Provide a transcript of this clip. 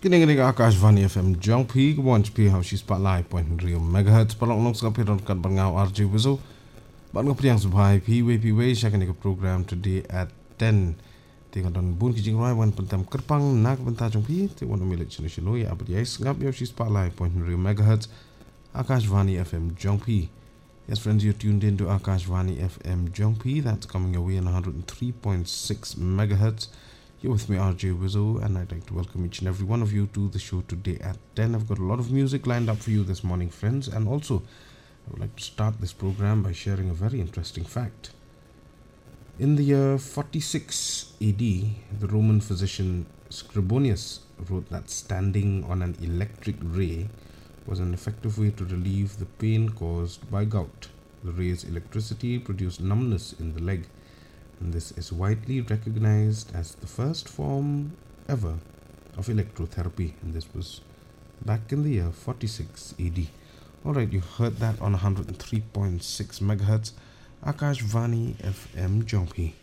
Kining Akashvani FM Jongpi, Wanch P, how she spotlight point real megahertz, Palong Skapi on Katbangao RJ Wizzle, Bang Priang Subhai, PWP, Shakanika program today at 10. Take on Boon Kijing Rai, one Pantam Kerpang, Nak Pantajong they want to millet Chinishiloi, but yes, Ngap Yoshi spotlight point real megahertz, Akashvani FM Jongpi. Yes, friends, you're tuned in to Akashvani FM Jongpi, that's coming away on 103.6 megahertz. You're with me, RJ Wizzle, and I'd like to welcome each and every one of you to the show today at 10. I've got a lot of music lined up for you this morning, friends, and also I would like to start this program by sharing a very interesting fact. In the year 46 AD, the Roman physician Scribonius wrote that standing on an electric ray was an effective way to relieve the pain caused by gout. The ray's electricity produced numbness in the leg, and this is widely recognized as the first form ever of electrotherapy, and this was back in the year 46 AD. Alright, you heard that on 103.6 megahertz, Akashvani FM Jongpi.